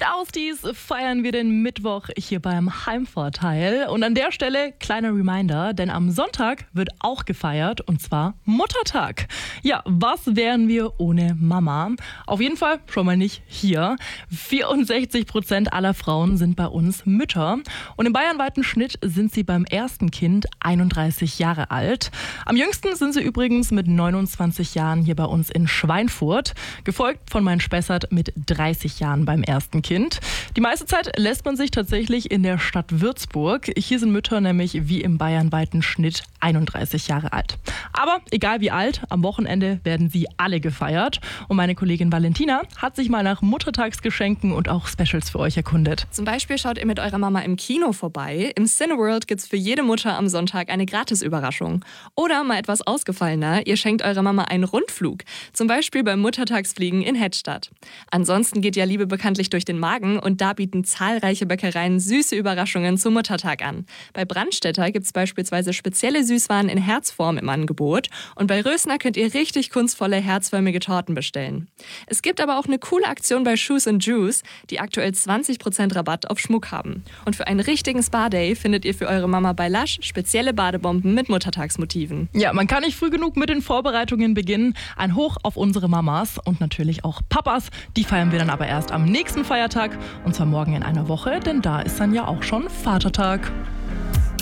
aus dies feiern wir den Mittwoch hier beim Heimvorteil. Und an der Stelle kleiner Reminder, denn am Sonntag wird auch gefeiert und zwar Muttertag. Ja, was wären wir ohne Mama? Auf jeden Fall schon mal nicht hier. 64% aller Frauen sind bei uns Mütter und im bayernweiten Schnitt sind sie beim ersten Kind 31 Jahre alt. Am jüngsten sind sie übrigens mit 29 Jahren hier bei uns in Schweinfurt, gefolgt von meinem Spessart mit 30 Jahren beim ersten Kind. Die meiste Zeit lässt man sich tatsächlich in der Stadt Würzburg. Hier sind Mütter nämlich wie im bayernweiten Schnitt 31 Jahre alt. Aber egal wie alt, am Wochenende werden sie alle gefeiert. Und meine Kollegin Valentina hat sich mal nach Muttertagsgeschenken und auch Specials für euch erkundet. Zum Beispiel schaut ihr mit eurer Mama im Kino vorbei. Im Cineworld gibt's für jede Mutter am Sonntag eine Gratisüberraschung. Oder mal etwas ausgefallener, ihr schenkt eurer Mama einen Rundflug. Zum Beispiel beim Muttertagsfliegen in Hedstadt. Ansonsten geht ja Liebe bekanntlich durch den Magen und da bieten zahlreiche Bäckereien süße Überraschungen zum Muttertag an. Bei Brandstätter gibt's beispielsweise spezielle Süßwaren in Herzform im Angebot und bei Rösner könnt ihr richtig kunstvolle herzförmige Torten bestellen. Es gibt aber auch eine coole Aktion bei Shoes & Juice, die aktuell 20% Rabatt auf Schmuck haben. Und für einen richtigen Spa-Day findet ihr für eure Mama bei Lush spezielle Badebomben mit Muttertagsmotiven. Ja, man kann nicht früh genug mit den Vorbereitungen beginnen. Ein Hoch auf unsere Mamas und natürlich auch Papas. Die feiern wir dann aber erst am nächsten Feiertag und zwar morgen in einer Woche, denn da ist dann ja auch schon Vatertag.